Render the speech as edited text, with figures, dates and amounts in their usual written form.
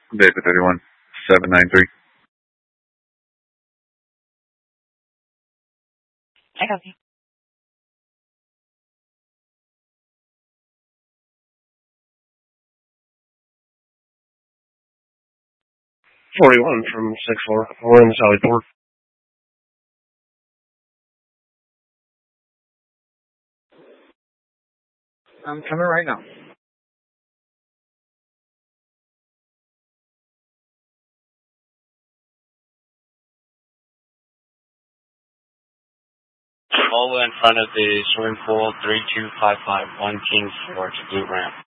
David 31, 793. I copy. 41 from 6-4. We're in Sally Port. I'm coming right now. All in front of the swimming pool, 3255, 1 King's Forge, blue ramp.